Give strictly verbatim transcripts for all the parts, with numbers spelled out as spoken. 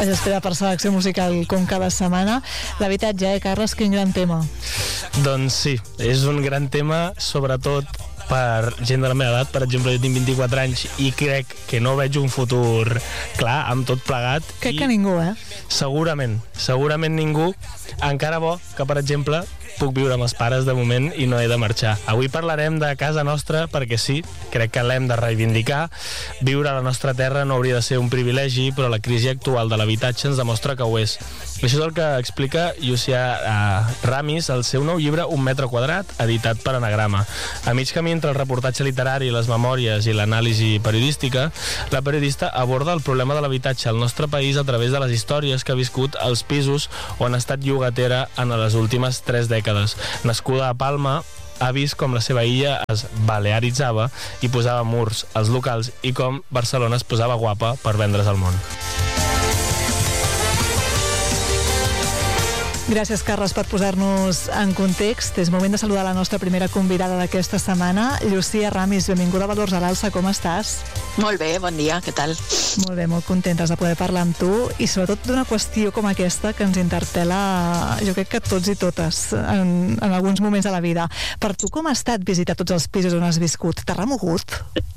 Es espera per selecció musical com cada setmana. L'habitatge, eh, Carles, quin gran tema. Doncs sí, és un gran tema, sobretot per gent de la meva edat. Per exemple, jo tinc vint-i-quatre anys i crec que no veig un futur clar amb tot plegat. Crec que ningú, eh? Segurament, segurament ningú. Encara bo que, per exemple, puc viure amb els pares de moment i no he de marxar. Avui parlarem de casa nostra perquè sí, crec que l'hem de reivindicar. Viure a la nostra terra no hauria de ser un privilegi, però la crisi actual de l'habitatge ens demostra que ho és. Això és el que explica Llucià uh, Ramis al seu nou llibre Un metre quadrat, editat per Anagrama. A mig camí entre el reportatge literari, les memòries i l'anàlisi periodística, la periodista aborda el problema de l'habitatge al nostre país a través de les històries que ha viscut als pisos on ha estat llogatera en les últimes tres dècades. Nascuda a Palma, ha vist com la seva illa es balearitzava i posava murs als locals i com Barcelona es posava guapa per vendre's al món. Gràcies, Carles, per posar-nos en context. És moment de saludar la nostra primera convidada d'aquesta setmana, Llucià Ramis. Benvinguda a Valors a l'Alça, com estàs? Molt bé, bon dia, què tal? Molt bé, molt contentes de poder parlar amb tu i sobretot d'una qüestió com aquesta que ens interpel·la, jo crec que tots i totes en, en alguns moments de la vida. Per tu, com ha estat visitar tots els pisos on has viscut? T'ha remogut?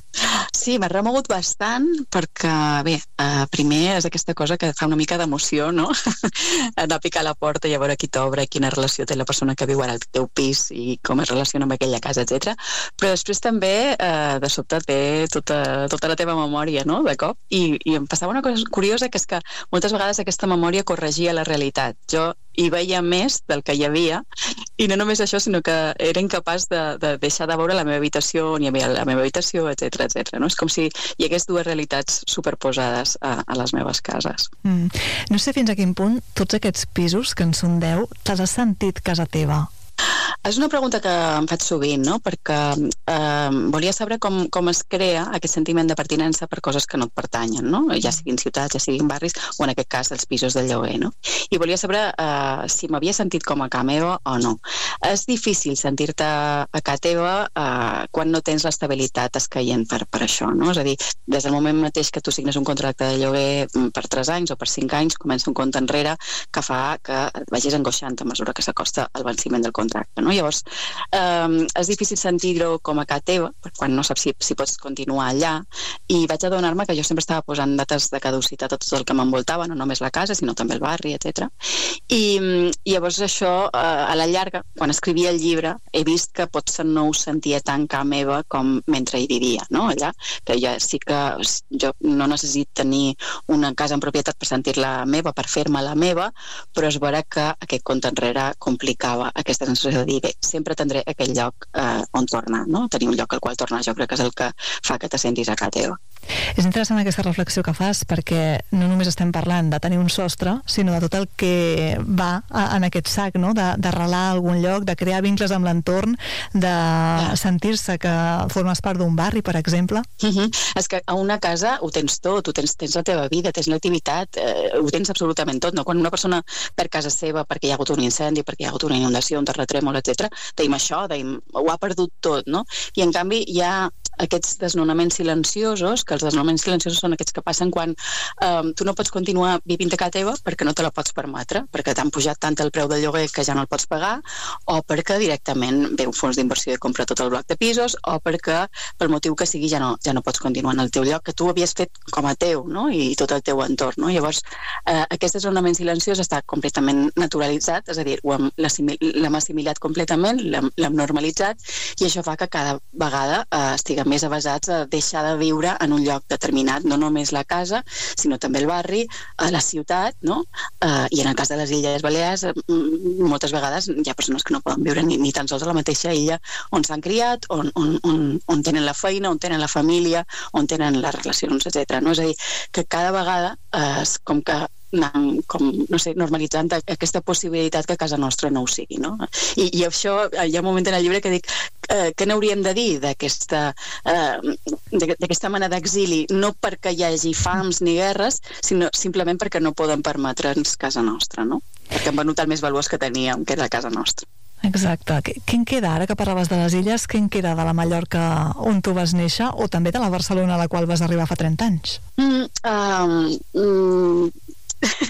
Sí, m'ha remogut bastant perquè, bé, eh, primer és aquesta cosa que fa una mica d'emoció, no? Anar a picar a la porta i a veure qui t'obre, quina relació té la persona que viu ara al teu pis i com es relaciona amb aquella casa, etcètera. Però després també, eh, de sobte, té tota, tota la teva memòria, no?, de cop. I, i em passava una cosa curiosa, que és que moltes vegades aquesta memòria corregia la realitat. Jo hi veia més del que hi havia, i no només això, sinó que era incapaç de, de deixar de veure la meva habitació, on hi havia la meva habitació, etcètera, etcètera. No? És com si hi hagués dues realitats superposades a, a les meves cases. Mm. No sé fins a quin punt tots aquests pisos, que en són deu, te'ls has sentit casa teva? És una pregunta que em faig sovint, no? Perquè eh, volia saber com, com es crea aquest sentiment de pertinença per coses que no et pertanyen, no? Ja siguin ciutats, ja siguin barris, o en aquest cas els pisos de lloguer, no? I volia saber eh, si m'havia sentit com a casa meva o no. És difícil sentir-te a casa teva eh, quan no tens l'estabilitat escaient per, per això, no? És a dir, des del moment mateix que tu signes un contracte de lloguer per tres anys o per cinc anys, comença un compte enrere que fa que et vagis angoixant a mesura que s'acosta el venciment del contracte, no? Llavors, eh, és difícil sentir-ho com a casa teva, quan no saps si, si pots continuar allà, i vaig adonar-me que jo sempre estava posant dates de caducitat a tot el que m'envoltava, no només la casa, sinó també el barri, etcètera. I, i llavors això, eh, a la llarga, quan escrivia el llibre, he vist que potser no ho sentia tan casa meva com mentre hi vivia, no? Allà, que ja sí que jo no necessito tenir una casa en propietat per sentir-la meva, per fer-me la meva, però és vera que aquest compte enrere complicava aquesta sensació de dir, bé, sempre tindré aquell lloc eh, on tornar, no? Tenir un lloc al qual tornar, jo crec que és el que fa que te sentis a casa teva. És interessant aquesta reflexió que fas, perquè no només estem parlant de tenir un sostre, sinó de tot el que va en aquest sac, no? D'arrelar a algun lloc, de crear vincles amb l'entorn, de ja. sentir-se que formes part d'un barri, per exemple. Uh-huh. És que a una casa ho tens tot, ho tens, tens la teva vida, tens l'activitat, eh, ho tens absolutament tot, no? Quan una persona perd casa seva perquè hi ha hagut un incendi, perquè hi ha hagut una inundació, un terratrèmol, etcètera, deim això, deim, ho ha perdut tot, no? I en canvi hi ha aquests desnonaments silenciosos, que els desnonaments silenciosos són aquests que passen quan eh, tu no pots continuar vivint a casa teva perquè no te la pots permetre, perquè t'han pujat tant el preu del lloguer que ja no el pots pagar, o perquè directament ve un fons d'inversió i compra tot el bloc de pisos, o perquè pel motiu que sigui ja no, ja no pots continuar en el teu lloc que tu havies fet com a teu, no? I tot el teu entorn, no? Llavors, eh, aquest desnonament silenciós està completament naturalitzat, és a dir, l'hem assimilat completament, l'hem normalitzat, i això fa que cada vegada eh, estiguem més avasats a deixar de viure en un lloc determinat, no només la casa, sinó també el barri, la ciutat, no? Eh, I en el cas de les Illes Balears, moltes vegades hi ha persones que no poden viure ni, ni tan sols a la mateixa illa on s'han criat, on, on, on, on tenen la feina, on tenen la família, on tenen les relacions, etcètera. No? És a dir, que cada vegada eh, és com que anant, com, no sé, normalitzant aquesta possibilitat que a casa nostra no ho sigui, no? I, i això, hi ha un moment en el llibre que dic eh, què n'hauríem de dir d'aquesta eh, d'aquesta mena d'exili, no perquè hi hagi fams ni guerres, sinó simplement perquè no poden permetre'ns casa nostra, no? Perquè han venut el més valuós que teníem, que era casa nostra. Exacte. Què en queda, ara que parlaves de les illes, què en queda de la Mallorca on tu vas néixer, o també de la Barcelona a la qual vas arribar fa trenta anys? Mm, um, mm,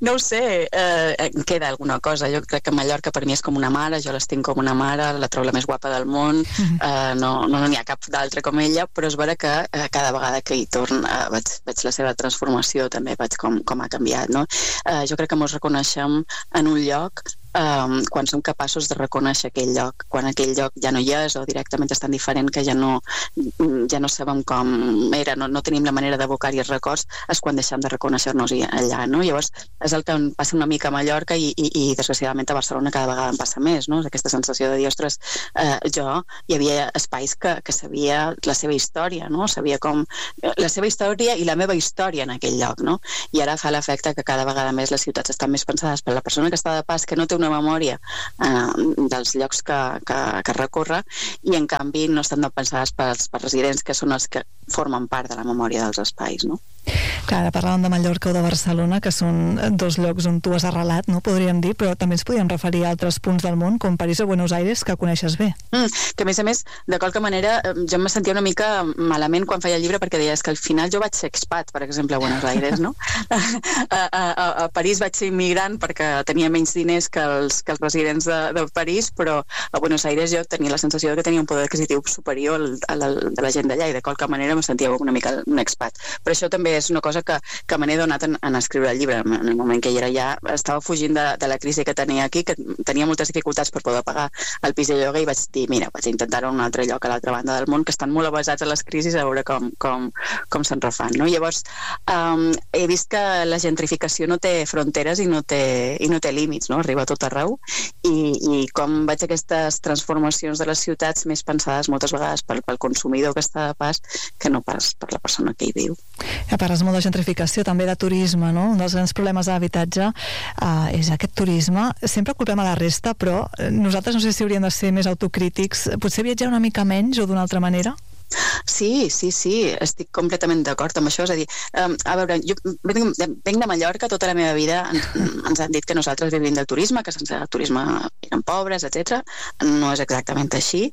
no ho sé, eh, em queda alguna cosa. Jo crec que Mallorca per mi és com una mare, jo l'estinc com una mare, la trobo la més guapa del món, eh, no no n'hi ha cap d'altra com ella, però és vera que eh, cada vegada que hi torn eh, veig, veig la seva transformació, també veig com, com ha canviat, no? Eh, jo crec que ens reconeixem en un lloc Um, quan som capaços de reconèixer aquell lloc, quan aquell lloc ja no hi és o directament és tan diferent que ja no, ja no sabem com era, no, no tenim la manera d'evocar-hi els records, és quan deixem de reconèixer-nos allà, no? Llavors és el que em passa una mica a Mallorca i, i, i desgraciadament a Barcelona cada vegada em passa més, no? Aquesta sensació de dir, ostres, eh, jo hi havia espais que, que sabia la seva història, no? Sabia com la seva història i la meva història en aquell lloc, no? I ara fa l'efecte que cada vegada més les ciutats estan més pensades per la persona que està de pas, que no té una memòria eh, dels llocs que, que, que recorre, i en canvi no estan pensades pels, pels residents, que són els que formen part de la memòria dels espais, no? Clar, ara parlàvem de Mallorca o de Barcelona, que són dos llocs on tu has arrelat, no? Podríem dir, però també ens podríem referir a altres punts del món, com París o Buenos Aires, que coneixes bé. Mm, que a més a més, de qualque manera, jo em sentia una mica malament quan feia el llibre, perquè deies que al final jo vaig ser expat, per exemple, a Buenos Aires, no? a, a, a, a París vaig ser immigrant perquè tenia menys diners que els, que els residents de, de París, però a Buenos Aires jo tenia la sensació de que tenia un poder adquisitiu superior al, a la, de la gent d'allà, i de qualque manera em sentia una mica un expat. Però això també és una cosa que, que me n'he donat en, en escriure el llibre. En el moment que hi era ja, estava fugint de, de la crisi que tenia aquí, que tenia moltes dificultats per poder pagar el pis de lloguer, i vaig dir, mira, vaig intentar-ho en un altre lloc a l'altra banda del món, que estan molt avasats a les crisis, a veure com, com, com se'n refan, no? Llavors, um, he vist que la gentrificació no té fronteres i no té, i no té límits, no? Arriba a tot arreu, i, i com veig aquestes transformacions de les ciutats més pensades moltes vegades pel, pel consumidor que està de pas, que no pas per la persona que hi viu. Ja parles molt de gentrificació, també de turisme, no? Un dels grans problemes de l'habitatge uh, és aquest turisme. Sempre culpem a la resta, però nosaltres no sé si hauríem de ser més autocrítics. Potser viatjar una mica menys o d'una altra manera? Sí, sí, sí, estic completament d'acord amb això. És a dir, um, a veure, jo venc, venc de Mallorca, tota la meva vida ens, ens han dit que nosaltres vivim del turisme, que sense el turisme eren pobres, etcètera. No és exactament així,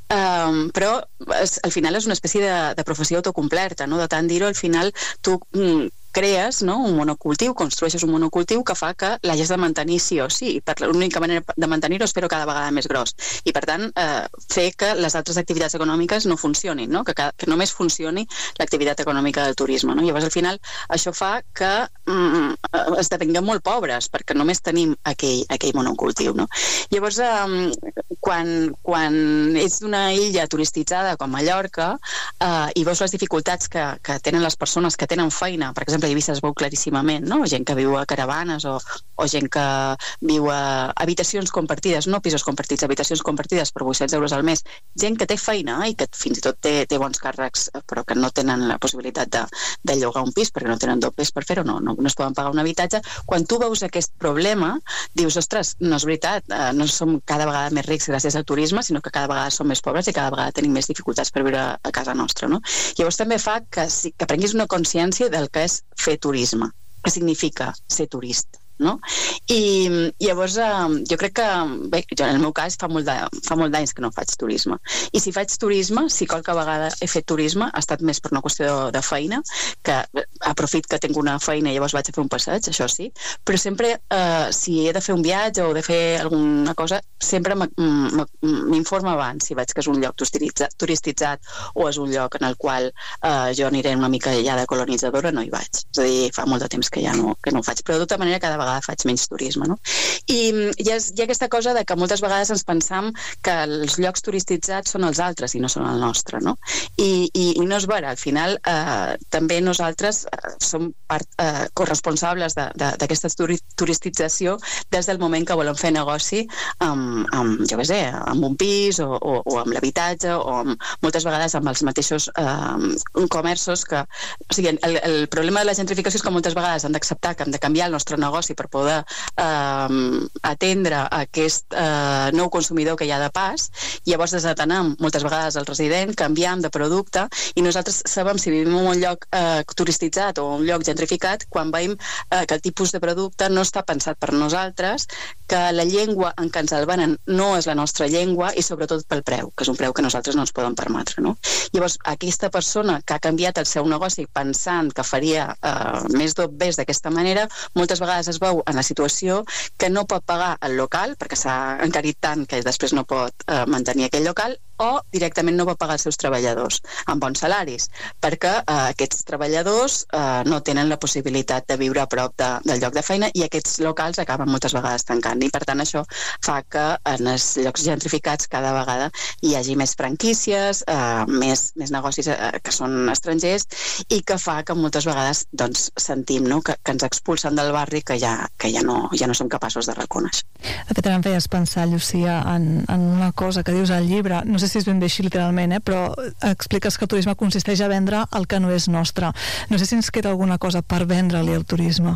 um, però és, al final és una espècie de, de professió autocomplerta, no? De tant dir-ho, al final tu mm, crees, no, un monocultiu, construeixes un monocultiu que fa que l'hagis de mantenir sí o sí, i per l'única manera de mantenir-ho és fer-ho cada vegada més gros, i per tant eh, fer que les altres activitats econòmiques no funcionin, no? Que, que només funcioni l'activitat econòmica del turisme, no? Llavors al final això fa que mm, esdevinguem molt pobres perquè només tenim aquell, aquell monocultiu, no? Llavors eh, quan, quan ets d'una illa turistitzada com Mallorca eh, i veus les dificultats que, que tenen les persones que tenen feina, per exemple a Eivissa es veu claríssimament, no? Gent que viu a caravanes o, o gent que viu a habitacions compartides, no pisos compartits, habitacions compartides per vuit-cents euros al mes, gent que té feina i que fins i tot té, té bons càrrecs, però que no tenen la possibilitat de, de llogar un pis perquè no tenen dobles per fer-ho, no, no, no es poden pagar un habitatge. Quan tu veus aquest problema, dius, ostres, no és veritat, eh, no som cada vegada més rics gràcies al turisme, sinó que cada vegada som més pobres i cada vegada tenim més dificultats per viure a casa nostra, no? Llavors també fa que, que prenguis una consciència del que és fer turisme, què significa ser turista, no? I llavors eh, jo crec que, bé, jo en el meu cas fa molt de, fa molt d'anys que no faig turisme, i si faig turisme, si qualque vegada he fet turisme, ha estat més per una qüestió de, de feina, que aprofit que tinc una feina i llavors vaig a fer un passeig, això sí, però sempre eh, si he de fer un viatge o de fer alguna cosa, sempre m'informo abans si veig que és un lloc turistitzat, turistitzat o és un lloc en el qual eh, jo aniré una mica ja de colonitzadora, no hi vaig. És a dir, fa molt de temps que ja no, que no ho faig, però de tota manera cada vegada faig menys turisme, no? I hi ha, hi ha aquesta cosa de que moltes vegades ens pensam que els llocs turistitzats són els altres i no són el nostre, no? I, i, i no és vera, al final eh, també nosaltres eh, som part eh, corresponsables d'aquesta turistització des del moment que volem fer negoci amb, amb jo què sé, amb un pis o, o, o amb l'habitatge o amb, moltes vegades amb els mateixos eh, comerços que... O sigui, el, el problema de la gentrificació és que moltes vegades han d'acceptar que hem de canviar el nostre negoci per poder eh, atendre aquest eh, nou consumidor que hi ha de pas, i llavors desatenem moltes vegades el resident, canviem de producte, i nosaltres sabem si vivim en un lloc eh, turistitzat o un lloc gentrificat quan veiem eh, que el tipus de producte no està pensat per nosaltres, que la llengua en què ens el venen no és la nostra llengua i sobretot pel preu, que és un preu que nosaltres no ens podem permetre, no? Llavors, aquesta persona que ha canviat el seu negoci pensant que faria eh, més dobbers d'aquesta manera, moltes vegades es es veu en la situació que no pot pagar el local, perquè s'ha encarit tant que després no pot eh, mantenir aquell local, o directament no pot pagar els seus treballadors amb bons salaris, perquè eh, aquests treballadors eh, no tenen la possibilitat de viure a prop de, del lloc de feina i aquests locals acaben moltes vegades tancant, i per tant això fa que en els llocs gentrificats cada vegada hi hagi més franquícies, eh, més, més negocis eh, que són estrangers, i que fa que moltes vegades doncs, sentim no? que, que ens expulsen del barri que ja, que ja, no, ja no som capaços de reconèixer. De fet, em feies pensar, Llucia, en, en una cosa que dius al llibre, no sé si és ben bé així literalment, eh? però expliques que el turisme consisteix a vendre el que no és nostre. No sé si ens queda alguna cosa per vendre-li al turisme.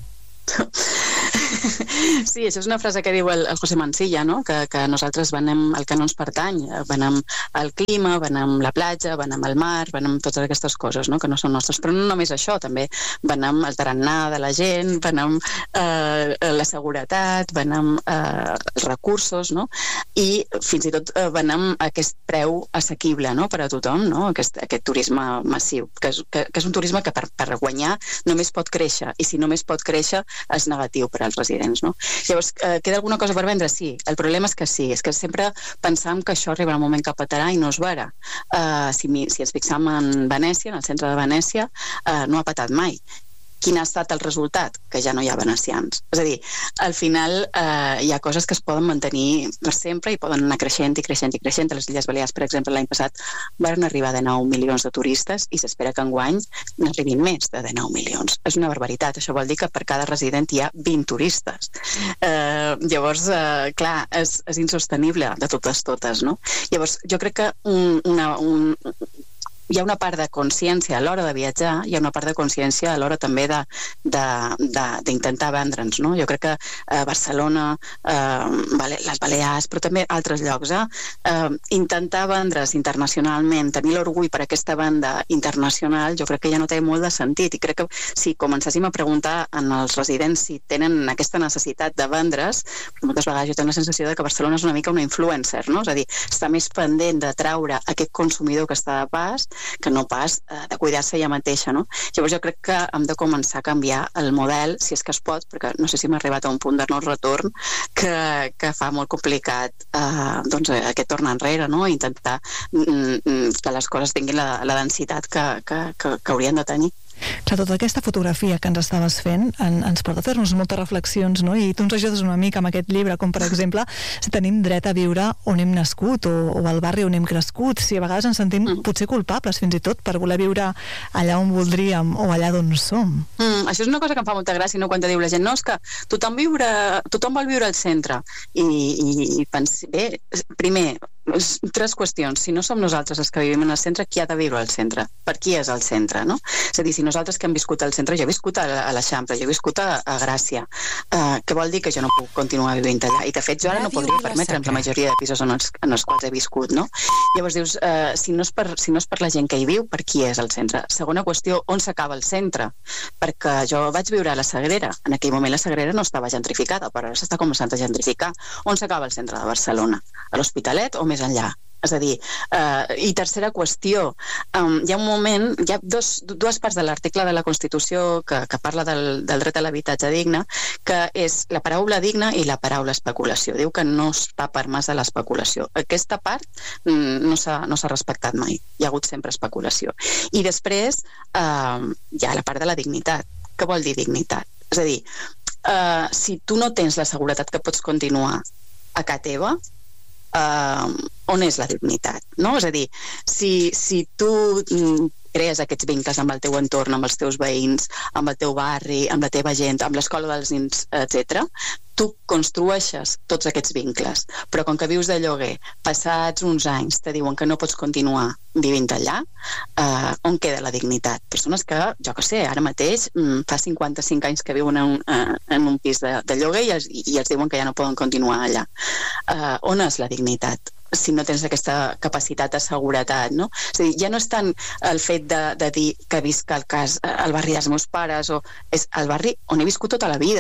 Sí, això és una frase que diu el, el José Mansilla, no? que, que nosaltres venem el que no ens pertany, venem el clima, venem la platja, venem el mar, venem totes aquestes coses no? que no són nostres, però no només això, també venem el tarannà de la gent, venem eh, la seguretat, venem eh, els recursos, no? I fins i tot eh, venem aquest preu assequible no? per a tothom, no? aquest, aquest turisme massiu, que és, que, que és un turisme que per, per guanyar només pot créixer, i si només pot créixer és negatiu per als residents, no? Llavors, eh, queda alguna cosa per vendre? Sí. El problema és que sí, és que sempre pensam que això arribarà un moment que petarà i no és vera. Eh, si, si ens fixam en Venècia, en el centre de Venècia, eh, no ha petat mai. Quin ha estat el resultat? Que ja no hi ha venecians. És a dir, al final eh, hi ha coses que es poden mantenir per sempre i poden anar creixent i creixent i creixent. A les Illes Balears, per exemple, l'any passat van arribar de nou milions de turistes i s'espera que enguany n'arribin més de dinou milions. És una barbaritat. Això vol dir que per cada resident hi ha vint turistes. Eh, llavors, eh, clar, és, és insostenible de totes totes, no? Llavors, jo crec que un, una... Un, hi ha una part de consciència a l'hora de viatjar, hi ha una part de consciència a l'hora també d'intentar vendre'ns, no? Jo crec que eh, Barcelona, eh, les Balears, però també altres llocs, eh, eh, intentar vendre's internacionalment, tenir l'orgull per aquesta banda internacional, jo crec que ja no té molt de sentit, i crec que si comencéssim a preguntar en els residents si tenen aquesta necessitat de vendre's, moltes vegades jo tinc la sensació de que Barcelona és una mica una influencer, no? És a dir, està més pendent de traure aquest consumidor que està de pas que no pas eh, de cuidar-se ella mateixa, no? Llavors jo crec que hem de començar a canviar el model, si és que es pot, perquè no sé si hem arribat a un punt de no retorn que, que fa molt complicat eh, doncs, aquest torn enrere, no? Intentar mm, que les coses tinguin la, la densitat que, que, que, que haurien de tenir. Clar, tota aquesta fotografia que ens estaves fent en, ens porta a fer-nos moltes reflexions, no? I tu ens ajudes una mica amb aquest llibre, com per exemple si tenim dret a viure on hem nascut o, o al barri on hem crescut, si a vegades ens sentim mm. potser culpables fins i tot per voler viure allà on voldríem o allà d'on som. Mm, això és una cosa que em fa molta gràcia, no? Quan te diu la gent, no, és que tothom, viure, tothom vol viure al centre i, i, i pensi, bé, primer tres qüestions. Si no som nosaltres els que vivim en el centre, qui ha de viure al centre? Per qui és el centre, no? És a dir, si nosaltres que hem viscut al centre, jo he viscut a l'Eixample, jo he viscut a, a Gràcia, uh, què vol dir que jo no puc continuar vivint allà? I de fet jo ara no podria permetre'm la majoria de pisos en els, en els quals he viscut, no? Llavors dius, uh, si, no és per, si no és per la gent que hi viu, per qui és el centre? Segona qüestió, on s'acaba el centre? Perquè jo vaig viure a la Sagrera, en aquell moment la Sagrera no estava gentrificada, però ara s'està començant a gentrificar. On s'acaba el centre de Barcelona? A l'Hospitalet o més enllà? És a dir, eh, i tercera qüestió, um, hi ha un moment, hi ha dos, dues parts de l'article de la Constitució que, que parla del, del dret a l'habitatge digne, que és la paraula digna i la paraula especulació. Diu que no està permès a l'especulació. Aquesta part mm, no s'ha no s'ha respectat mai. Hi ha hagut sempre especulació. I després eh, hi ha la part de la dignitat. Què vol dir dignitat? És a dir, eh, si tu no tens la seguretat que pots continuar a casa teva, Uh, on és la dignitat, no? És a dir, si, si tu mm, crees aquests vincles amb el teu entorn, amb els teus veïns, amb el teu barri, amb la teva gent, amb l'escola dels nens, etcètera, tu construeixes tots aquests vincles, però com que vius de lloguer, passats uns anys te diuen que no pots continuar vivint allà, eh, on queda la dignitat? Persones que, jo que sé, ara mateix mm, fa cinquanta-cinc anys que viuen en un, eh, en un pis de, de lloguer i els, i els diuen que ja no poden continuar allà. Eh, on és la dignitat? Si no tens aquesta capacitat de seguretat, no? És a dir, ja no és tant el fet de, de dir que visc al, cas, al barri dels meus pares, o és el barri on he viscut tota la vida.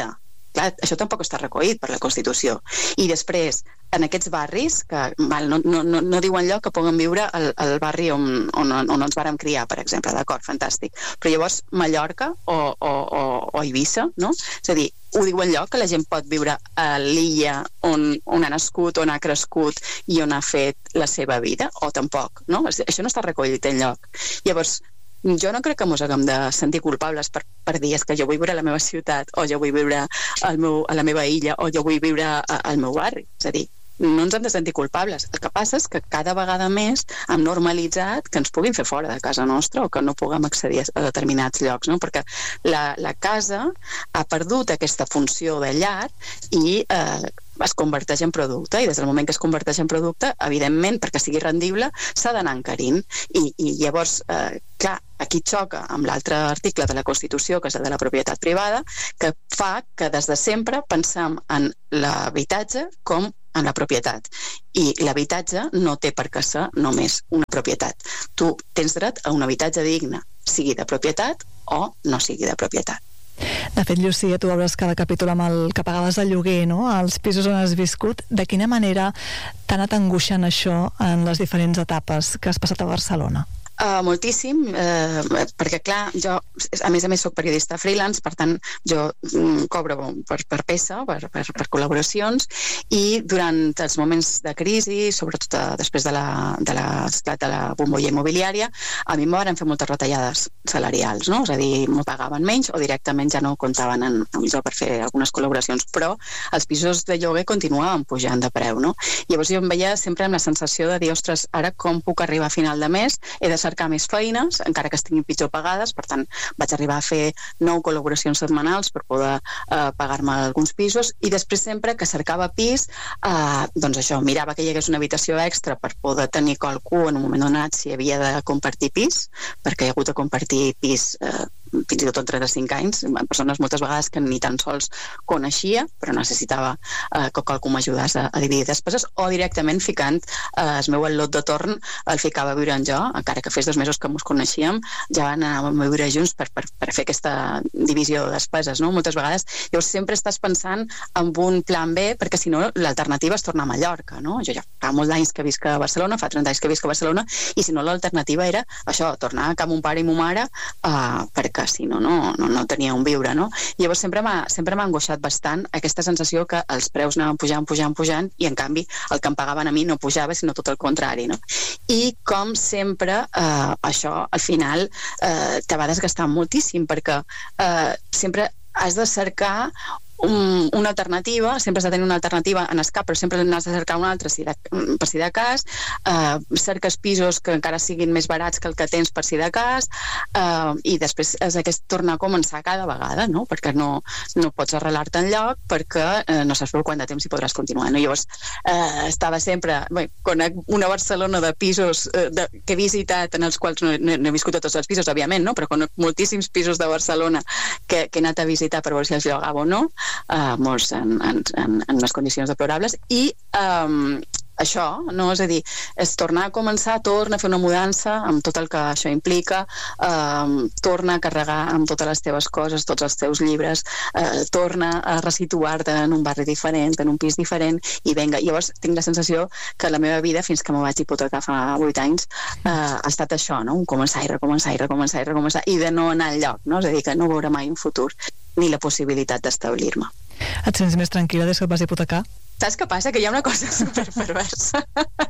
clar, això tampoc està recollit per la Constitució. I després, en aquests barris, que val, no, no, no, no diuen lloc que puguen viure al, al barri on, on, on ens vàrem criar, per exemple, d'acord, fantàstic. Però llavors Mallorca o, o, o, o Eivissa, no? És a dir, ho diuen lloc que la gent pot viure a l'illa on, on ha nascut, on ha crescut i on ha fet la seva vida, o tampoc, no? Això no està recollit en lloc. Llavors, jo no crec que mos haguem de sentir culpables per, per dir és que jo vull viure a la meva ciutat o jo vull viure al meu, a la meva illa o jo vull viure a, al meu barri. És a dir, no ens hem de sentir culpables. El que passa és que cada vegada més hem normalitzat que ens puguin fer fora de casa nostra o que no puguem accedir a determinats llocs, no? Perquè la, la casa ha perdut aquesta funció de llar i eh, es converteix en producte, i des del moment que es converteix en producte, evidentment, perquè sigui rendible, s'ha d'anar encarint. I, i llavors, eh, clar, aquí xoca amb l'altre article de la Constitució, que és el de la propietat privada, que fa que des de sempre pensem en l'habitatge com en la propietat. I l'habitatge no té per què ser només una propietat. Tu tens dret a un habitatge digne, sigui de propietat o no sigui de propietat. De fet, Llucia, tu obres cada capítol amb el que pagaves de lloguer, no? Els pisos on has viscut. De quina manera t'ha anat angoixant això en les diferents etapes que has passat a Barcelona? Uh, moltíssim, uh, perquè clar, jo a més a més soc periodista freelance, per tant jo mm, cobro per, per peça, per, per, per col·laboracions, i durant els moments de crisi, sobretot uh, després de l'esclat de, de la bombolla immobiliària, a mi m'ho van fer moltes retallades salarials, no? És a dir, m'ho pagaven menys o directament ja no comptaven en, amb jo per fer algunes col·laboracions, però els pisos de lloguer continuaven pujant de preu, no? Llavors jo em veia sempre amb la sensació de dir, ostres, ara com puc arribar a final de mes? He de cercar més feines, encara que estiguin pitjor pagades, per tant vaig arribar a fer nou col·laboracions setmanals per poder eh, pagar-me alguns pisos, i després sempre que cercava pis, eh, doncs això, mirava que hi hagués una habitació extra per poder tenir qualcú en un moment donat si havia de compartir pis, perquè he hagut de compartir pis eh, fins i tot en trenta-cinc anys, persones moltes vegades que ni tan sols coneixia, però necessitava eh, que qualcú m'ajudés a, a dividir despeses, o directament ficant eh, el meu al·lot de torn, el ficava a viure en jo, encara que fes dos mesos que mos coneixíem, ja anàvem a viure junts per, per, per fer aquesta divisió de despeses, no? Moltes vegades llavors sempre estàs pensant en un plan B, perquè si no l'alternativa és tornar a Mallorca, no? Jo ja fa molts anys que visc a Barcelona, fa trenta anys que visc a Barcelona, i si no l'alternativa era això, tornar a cap mon pare i mon mare, eh, perquè si no, no, no, no tenia on viure, no? Llavors sempre m'ha sempre m'ha angoixat bastant aquesta sensació que els preus anaven pujant, pujant, pujant, i en canvi el que em pagaven a mi no pujava, sinó tot el contrari, no? I com sempre eh, això al final eh, te va desgastant moltíssim, perquè eh, sempre has de cercar un, una alternativa, sempre has de tenir una alternativa en escap, però sempre n'has de cercar una altra si de, per si de cas, eh, cerques pisos que encara siguin més barats que el que tens per si de cas, eh, i després és aquest tornar a començar cada vegada, no? Perquè no, no pots arrelar-te en lloc, perquè eh, no saps per quant de temps hi podràs continuar, no? Llavors eh, estava sempre, bé, conec una Barcelona de pisos eh, de, que he visitat, en els quals no, no, no he viscut a tots els pisos, òbviament, no? Però conec moltíssims pisos de Barcelona que, que he anat a visitar per veure si els llogava o no, Uh, molts en, en, en, en unes condicions deplorables, i um, això, no? És a dir, és tornar a començar, torna a fer una mudança amb tot el que això implica, eh, torna a carregar amb totes les teves coses, tots els teus llibres, eh, torna a resituar-te en un barri diferent, en un pis diferent, i venga, llavors tinc la sensació que la meva vida, fins que me vaig hipotecar fa vuit anys, eh, ha estat això, no? Un començar i recomençar i recomençar i recomençar, i de no anar enlloc, no? És a dir, que no veure mai un futur ni la possibilitat d'establir-me. Et sents més tranquil·la des que et vas hipotecar? Saps què passa? Que hi ha una cosa super perversa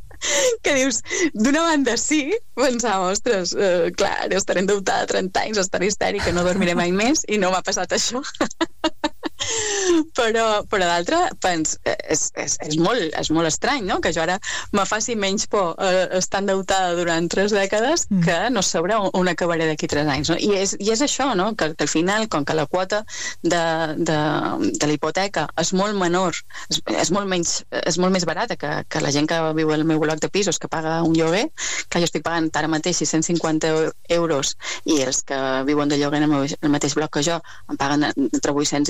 que dius, d'una banda sí, pensava, ostres, eh, clar, estaré endeutada trenta anys, estaré histèrica, no dormiré mai més, i no m'ha passat això. però, però d'altra, pens, és, és, és, molt, és molt estrany, no? Que jo ara me faci menys por eh, estar endeutada durant tres dècades mm. que no sabré on acabaré d'aquí tres anys, no? I és, i és això, no? Que, que al final, com que la quota de, de, de la hipoteca és molt menor, és, és, molt menys, és molt més barata que, que la gent que viu al meu bloc de pisos, que paga un lloguer, que jo estic pagant ara mateix sis-cents cinquanta euros, i els que viuen de lloguer en el, meu, en el mateix bloc que jo em paguen entre vuit-cents i mil,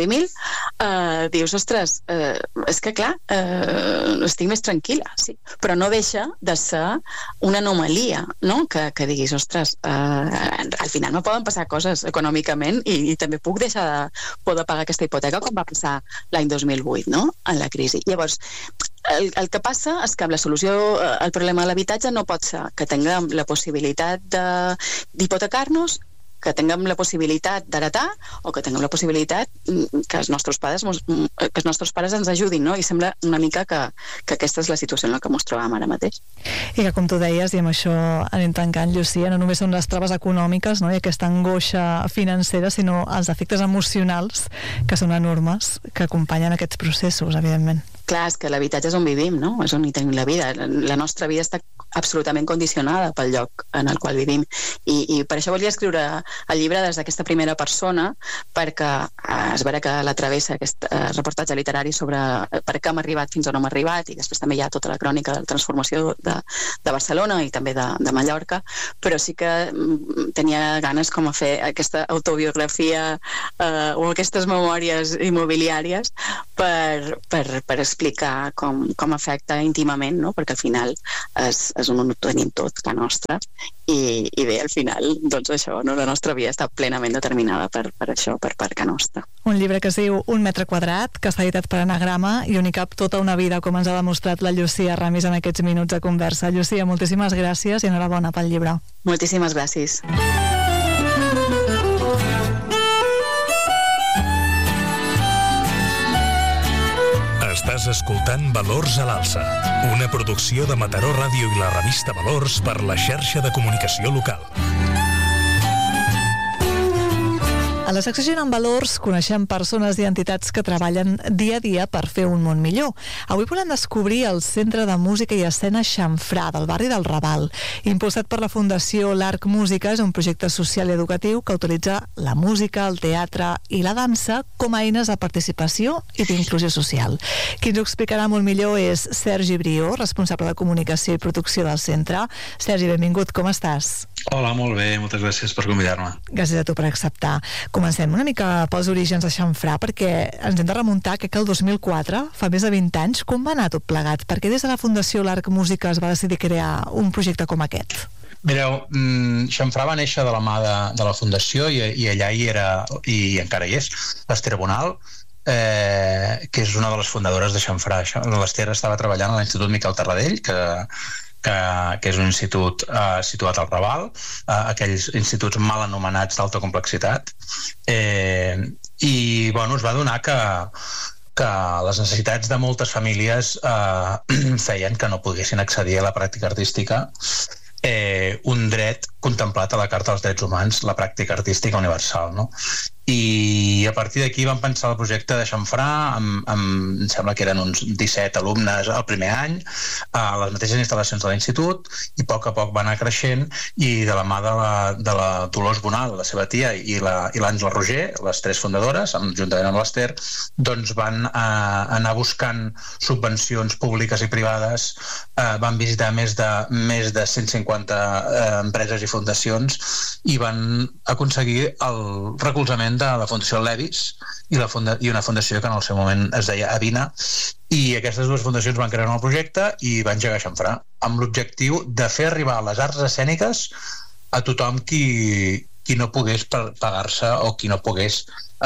eh, dius, ostres, eh, és que clar, eh, estic més tranquil·la, sí, però no deixa de ser una anomalia, no? Que, que diguis, ostres, eh, al final me poden passar coses econòmicament i, i també puc deixar de poder pagar aquesta hipoteca com va passar l'any dos mil vuit, no? En la crisi. Llavors, El, el que passa és que amb la solució al problema de l'habitatge no pot ser que tinguem la possibilitat de, d'hipotecar-nos, que tinguem la possibilitat d'heretar o que tinguem la possibilitat que els nostres pares, que els nostres pares ens ajudin, no? I sembla una mica que, que aquesta és la situació en la que ens trobem ara mateix. I que, com tu deies, i amb això anem tancant, Llucia, no només són les traves econòmiques, no? I aquesta angoixa financera, sinó els efectes emocionals que són enormes, que acompanyen aquests processos, evidentment. Clar, és que l'habitatge és on vivim, no? És on hi tenim la vida. La nostra vida està absolutament condicionada pel lloc en el qual vivim. I, i per això volia escriure el llibre des d'aquesta primera persona, perquè eh, es veure que la travessa aquest eh, reportatge literari sobre per què hem arribat fins on hem arribat, i després també hi ha tota la crònica de la transformació de, de Barcelona i també de, de Mallorca, però sí que mm, tenia ganes com a fer aquesta autobiografia eh, o aquestes memòries immobiliàries per, per, per explicar com, com afecta íntimament, no? Perquè al final és, és on ho tenim tot, la nostra, i, i bé, al final, doncs això, no? La nostra vida està plenament determinada per, per això, per per Ca Nostra. Un llibre que es diu Un metre quadrat, que està editat per Anagrama i on hi cap tota una vida, com ens ha demostrat la Llucia Ramis en aquests minuts de conversa. Llucia, moltíssimes gràcies i enhorabona pel llibre. Moltíssimes gràcies. Estàs escoltant Valors a l'Alça, una producció de Mataró Ràdio i la revista Valors per la xarxa de comunicació local. A la secció Gent amb Valors coneixem persones i entitats que treballen dia a dia per fer un món millor. Avui volem descobrir el Centre de Música i Escena Xamfrà, del barri del Raval. Impulsat per la Fundació L'Arc Música, és un projecte social i educatiu que utilitza la música, el teatre i la dansa com a eines de participació i d'inclusió social. Qui ens ho explicarà molt millor és Sergi Brió, responsable de comunicació i producció del centre. Sergi, benvingut, com estàs? Hola, molt bé, moltes gràcies per convidar-me. Gràcies a tu per acceptar. Comencem una mica pels orígens de Xamfrà, perquè ens hem de remuntar que el dos mil quatre, fa més de vint anys, com va anar tot plegat? Perquè des de la Fundació L'Arc Música es va decidir crear un projecte com aquest? Mireu, Xamfrà va néixer de la mà de, de la Fundació i, i allà hi era, i encara hi és, l'Ester Bonal, eh, que és una de les fundadores de Xamfrà. L'Ester estava treballant a l'Institut Miquel Tarradell, que Que, que és un institut eh, situat al Raval, eh, aquells instituts mal anomenats d'alta complexitat, eh, i bueno, es va donar que, que les necessitats de moltes famílies eh, feien que no poguessin accedir a la pràctica artística, eh, un dret contemplat a la Carta dels Drets Humans, la pràctica artística universal, no? I a partir d'aquí vam pensar el projecte de Xamfrà, amb, amb, em sembla que eren uns disset alumnes el primer any, a les mateixes instal·lacions de l'institut, i a poc a poc va anar creixent, i de la mà de la, de la Dolors Bonal, la seva tia, i l'Àngela Roger, les tres fundadores, juntament amb l'Ester, doncs van eh, anar buscant subvencions públiques i privades, eh, van visitar més de, més de cent cinquanta eh, empreses i fundacions, i van aconseguir el recolzament de la Fundació Levis i, la funda i una fundació que en el seu moment es deia Avina, i aquestes dues fundacions van crear el projecte i van engegar Xamfrà amb l'objectiu de fer arribar les arts escèniques a tothom qui, qui no pogués pagar-se o qui no pogués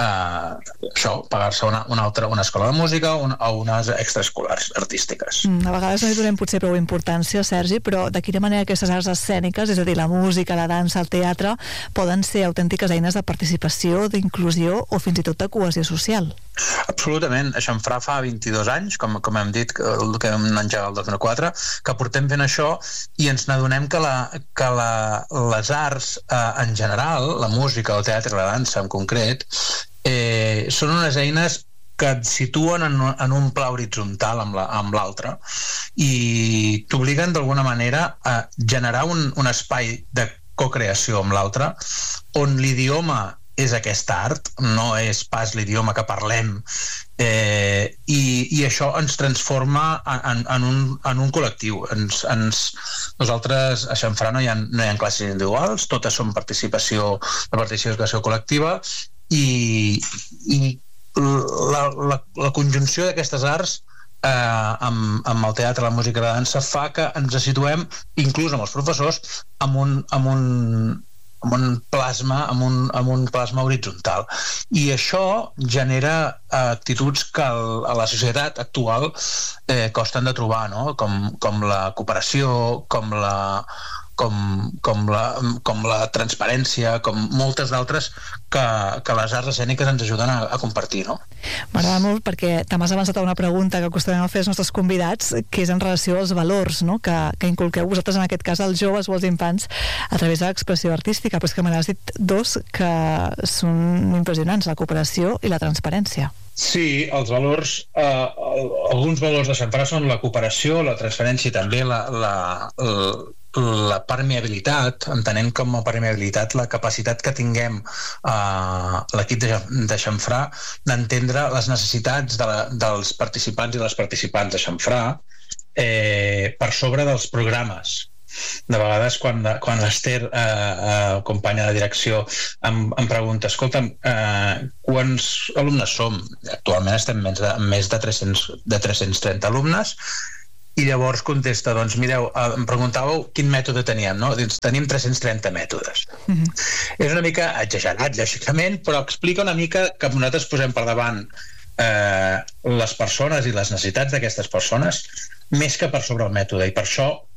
eh, això, pagar-se una, una altra una escola de música o una, unes extraescolars artístiques. Mm, a vegades no hi donem potser prou importància, Sergi, però de quina manera aquestes arts escèniques, és a dir, la música, la dansa, el teatre, poden ser autèntiques eines de participació, d'inclusió o fins i tot de cohesió social? Absolutament. A Xamfrà fa vint-i-dos anys, com, com hem dit, el que vam engegar el dos mil quatre, que portem fent això i ens n'adonem que, la, que la, les arts eh, en general, la música, el teatre, la dansa en concret, eh, són unes eines que et situen en, en un pla horitzontal amb l'altre i t'obliguen d'alguna manera a generar un, un espai de cocreació amb l'altre on l'idioma és aquesta art, no és pas l'idioma que parlem, eh, i, i això ens transforma en, en, un, en un col·lectiu. Ens, ens, nosaltres a Xamfrà no hi ha, no hi ha classes individuals, totes són participació, la participació col·lectiva, i, i la, la, la conjunció d'aquestes arts eh, amb, amb el teatre, la música i la dansa fa que ens situem, inclús amb els professors, amb un, amb un, amb un plasma amb un, amb un plasma horitzontal, i això genera actituds que el, a la societat actual eh, costen de trobar, no? com, com la cooperació, com la Com, com, la, com la transparència, com moltes d'altres que, que les arts escèniques ens ajuden a, a compartir, no? M'agrada molt perquè t'has avançat a una pregunta que acostumem a fer als nostres convidats, que és en relació als valors, no? que, que inculqueu vosaltres, en aquest cas, als joves o als infants a través de l'expressió artística, però és que me n'has dit dos que són impressionants, la cooperació i la transparència. Sí, els valors, eh, alguns valors de Xamfrà són la cooperació, la transferència i també la, la, la, la permeabilitat, entenent com a permeabilitat la capacitat que tinguem eh, l'equip de, de Xamfrà d'entendre les necessitats de la, dels participants i les participants de Xamfrà eh, per sobre dels programes. De vegades quan, quan l'Ester, eh, eh, companya de direcció, em, em pregunta, escolta'm, eh, quants alumnes som? Actualment estem més de, més de, tres-cents, de tres-cents trenta alumnes, i llavors contesta, doncs mireu, em preguntàveu quin mètode teníem, no? Doncs tenim tres-cents trenta mètodes. Mm-hmm. És una mica exagerat, lògicament, però explica una mica que nosaltres posem per davant eh, les persones i les necessitats d'aquestes persones més que per sobre el mètode, i per això